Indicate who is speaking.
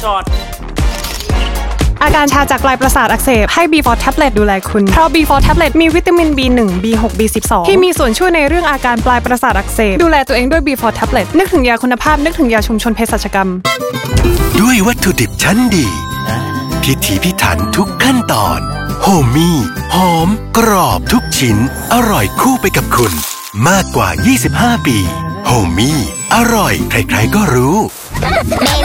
Speaker 1: จอด
Speaker 2: อาการชาจากปลายประสาทอักเสบให้ B4 Tablet ดูแลคุณเพราะ B4 Tablet มีวิตามิน B1 B6 B12 ที่มีส่วนช่วยในเรื่องอาการปลายประสาทอักเสบดูแลตัวเองด้วย B4 Tablet นึกถึงยาคุณภาพนึกถึงยาชุมชนเภสัชกรรม
Speaker 3: ด้วยวัตถุดิบชั้นดีพิถีพิถันทุกขั้นตอนโฮมี่หอมกรอบทุกชิ้นอร่อยคู่ไปกับคุณมากกว่า25 ปีโฮมี่อร่อยใครๆก็รู้